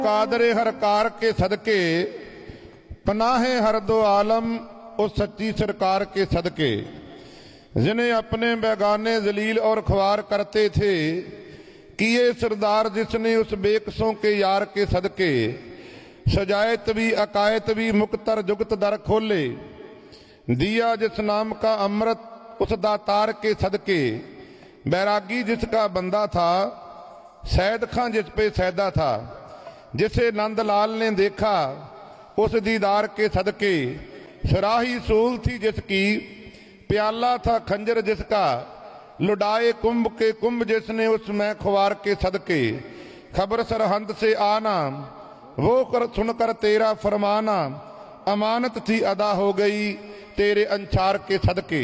कादरे हर car के सदके पनाहे हर दो आलम उस सच्ची सरकार के सदके, जिन्हें अपने बेगाने जलील और ख्वार करते थे, किए सरदार जिसने उस बेकसों के यार के सदके, सजायत भी अकायत भी मुक्तर जुगत दर खोले, दिया जिस नाम का अमृत उस दातार के सदके, बैरागी जिसका बंदा था, सैद खां जिस पे सैदा था, जिसे नंदलाल ने देखा उस दीदार के सदके, सराही सूल थी जिसकी, प्याला था खंजर जिसका, लुटाए कुंभ के कुंभ जिसने उस मैं खुवार के सदके, खबर सरहंद से आना वो कर सुनकर तेरा फरमाना, अमानत थी अदा हो गई तेरे अंचार के सदके,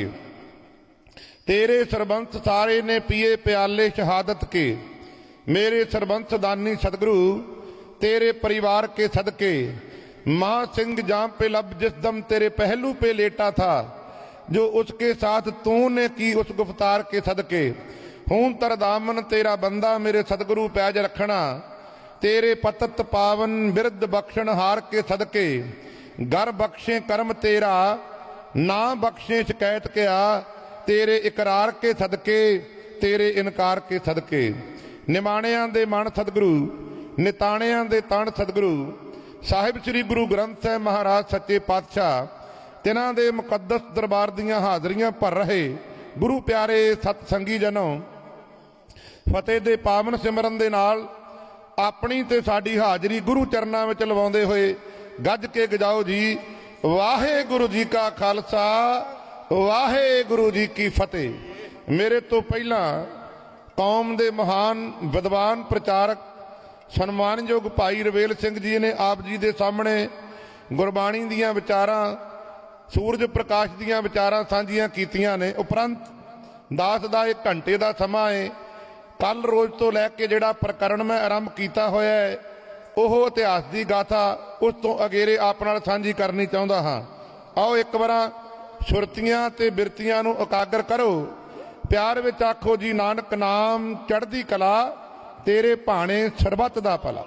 तेरे सरबंस सारे ने पिए प्याले शहादत के, मेरे सरबंस दानी सदगुरु तेरे परिवार के सदके, मां सिंह जाम पे लब जिस दम तेरे पहलू पे लेटा था, जो उसके साथ तूने की उस गुफ्तार के सदके, हूं तर दामन तेरा बंदा मेरे सदगुरु पैज रखना, तेरे पतत पावन बिरद बख्शण हार के सदके, घर बख्शे कर्म तेरा ना बख्शे शिकायत क्या, तेरे इकरार के सदके तेरे इनकार के सदके, निमाणियां दे मन सदगुरु निताणियां दे तन सदगुरु साहिब श्री गुरु ग्रंथ साहिब महाराज सच्चे पातशाह, तिन्हां दे मुकद्दस दरबार दियां हाजरियां भर रहे गुरु प्यारे सतसंगी जनों, फतेह दे पावन सिमरन दे नाल अपनी ते साडी हाजरी गुरु चरनां विच लवाउंदे होए गज के गजाओ जी, वाहेगुरु जी का खालसा वाहेगुरु जी की फतेह। मेरे तो पहला कौम दे महान विद्वान प्रचारक सन्मानयोग भाई रवेल सिंह जी ने आप जी के सामने गुरबाणी दियां विचारां सूरज प्रकाश दियां विचारां साझियां कीतियां ने। उपरंत दास दा एक घंटे का समा है। कल रोज तो लैके जिहड़ा प्रकरण मैं आरंभ किया होया है ओह इतिहास की गाथा उस तो अगेरे आप नाल साझी करनी चाहुंदा हाँ। आओ एक बार सुरतियां ते बिरतियां नूं उकागर करो, प्यार विच आखो जी नानक नाम चढ़दी कला, तेरे भाणे सरबत दा भला।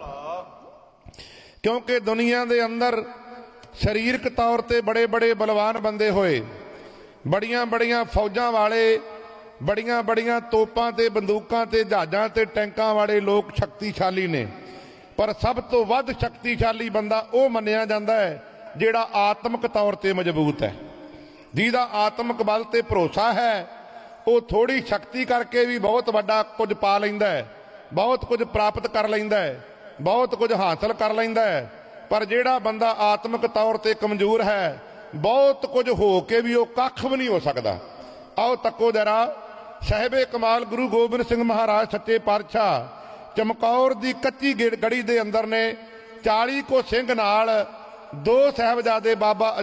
क्योंकि दुनिया दे अंदर शरीरक तौर ते बड़े बड़े बलवान बंदे होए, बड़ियां बड़ियां फौजां वाले, बड़ियां बड़ियां तोपां ते बंदूकां ते जहाजां ते टैंकां वाले लोग शक्तिशाली ने, पर सब तो वध शक्तिशाली बंदा वो मन्निया जाता है जिहड़ा आत्मक तौर ते मजबूत है, जिहदा आत्मक बल ते भरोसा है। वो थोड़ी शक्ति करके भी बहुत वड्डा कुछ पा लैंदा है, बहुत कुछ प्राप्त कर लैंदा है, बहुत कुछ हासिल कर लैंदा है। पर जिहड़ा बंदा आत्मक तौर ते कमजोर है, बहुत कुछ हो के भी वो कख भी नहीं हो सकता। आओ तको जरा साहिबे कमाल गुरु गोबिंद सिंह महाराज सच्चे पातशाह चमकौर दी कच्ची गड़ी दे अंदर ने 40 को सिंह नाल 2 साहिबजादे बाबा